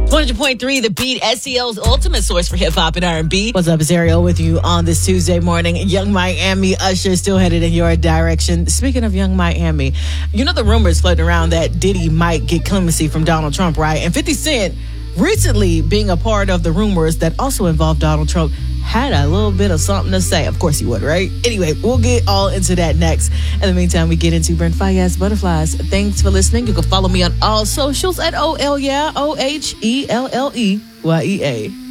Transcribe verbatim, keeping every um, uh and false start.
one hundred point three The Beat, S E L's ultimate source for hip-hop and R and B. What's up, it's Ariel with you on this Tuesday morning. Young Miami, Usher still headed in your direction. Speaking of Young Miami, you know the rumors floating around that Diddy might get clemency from Donald Trump, right? And fifty Cent, recently being a part of the rumors that also involved Donald Trump, had a little bit of something to say. Of course he would, right? Anyway, we'll get all into that next. In the meantime, we get into Brent Faiyaz Butterflies. Thanks for listening. You can follow me on all socials at O L yeah, O H E L L E Y E A.